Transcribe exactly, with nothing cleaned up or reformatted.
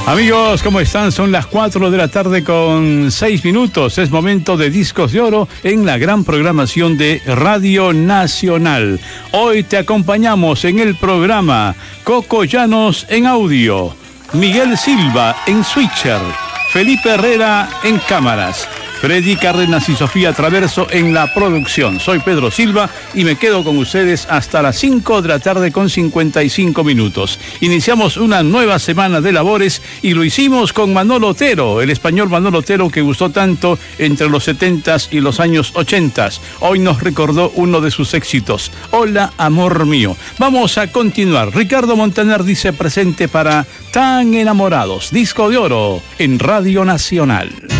Amigos, ¿cómo están? Son las cuatro de la tarde con seis minutos. Es momento de Discos de Oro en la gran programación de Radio Nacional. Hoy te acompañamos en el programa Coco Llanos en audio, Miguel Silva en switcher, Felipe Herrera en cámaras, Freddy Cárdenas y Sofía Traverso en la producción. Soy Pedro Silva y me quedo con ustedes hasta las cinco de la tarde con cincuenta y cinco minutos. Iniciamos una nueva semana de labores y lo hicimos con Manolo Otero, el español Manolo Otero que gustó tanto entre los setentas y los años ochentas. Hoy nos recordó uno de sus éxitos, Hola, amor mío. Vamos a continuar. Ricardo Montaner dice presente para Tan Enamorados, Disco de Oro en Radio Nacional.